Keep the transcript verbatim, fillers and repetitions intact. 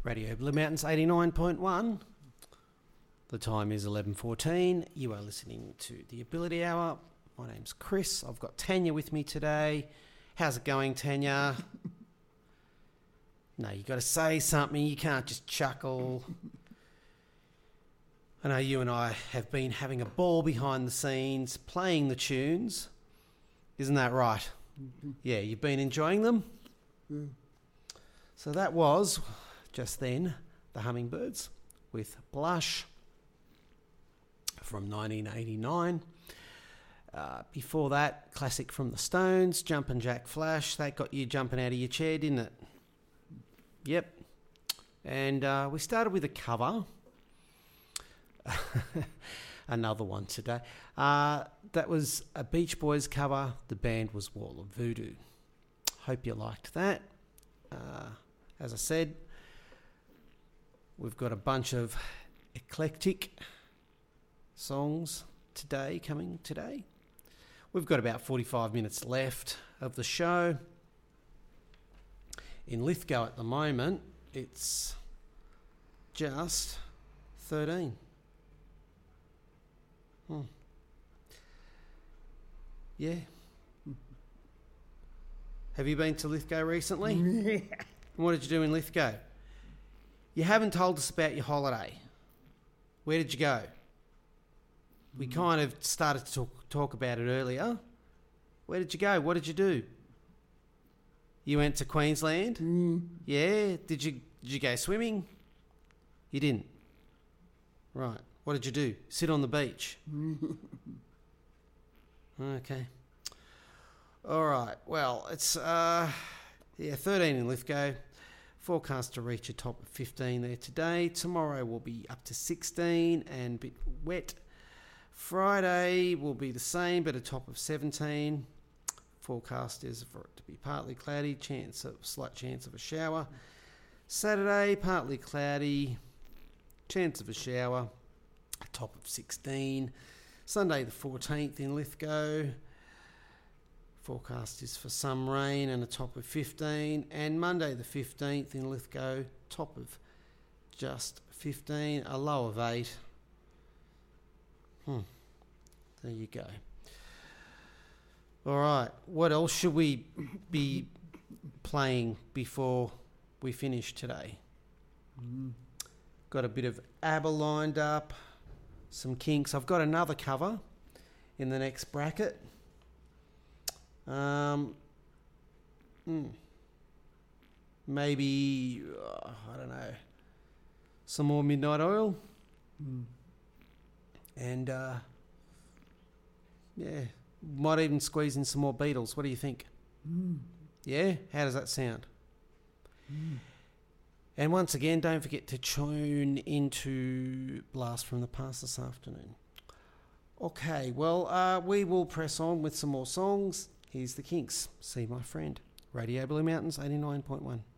Radio Blue Mountains eighty-nine point one. The time is eleven fourteen. You are listening to the Ability Hour. My name's Chris. I've got Tanya with me today. How's it going, Tanya? No, you got to say something. You can't just chuckle. I know you and I have been having a ball behind the scenes, playing the tunes. Isn't that right? Mm-hmm. Yeah, you've been enjoying them? Mm. So that was, just then, the Hummingbirds with Blush from nineteen eighty-nine. Uh, before that, classic from the Stones, Jumpin' Jack Flash. That got you jumping out of your chair, didn't it? Yep. And uh, we started with a cover. Another one today. Uh, that was a Beach Boys cover. The band was Wall of Voodoo. Hope you liked that. Uh, as I said, we've got a bunch of eclectic songs today, coming today. We've got about forty-five minutes left of the show. In Lithgow at the moment, it's just thirteen. Hmm. Yeah. Have you been to Lithgow recently? Yeah. What did you do in Lithgow? You haven't told us about your holiday. Where did you go? We mm. kind of started to talk, talk about it earlier. Where did you go? What did you do? You went to Queensland? Mm. Yeah. Did you did you go swimming? You didn't. Right. What did you do? Sit on the beach? Okay. All right. Well, it's, uh, yeah, thirteen in Lithgow. Forecast to reach a top of fifteen there today. Tomorrow will be up to sixteen and a bit wet. Friday will be the same, but a top of seventeen. Forecast is for it to be partly cloudy, chance of slight chance of a shower. Saturday, partly cloudy, chance of a shower. A top of sixteen. Sunday the fourteenth in Lithgow. Forecast is for some rain and a top of fifteen. And Monday the fifteenth in Lithgow, top of just fifteen, a low of eight. Hmm. There you go. All right. What else should we be playing before we finish today? Mm. Got a bit of ABBA lined up. Some Kinks. I've got another cover in the next bracket. Um, mm, maybe, uh, I don't know, some more Midnight Oil. Mm. And, uh, yeah, might even squeeze in some more Beatles. What do you think? Mm. Yeah? How does that sound? Mm. And once again, don't forget to tune into Blast from the Past this afternoon. Okay, well, uh, we will press on with some more songs. Here's the Kinks. See My Friend. Radio Blue Mountains eighty-nine point one.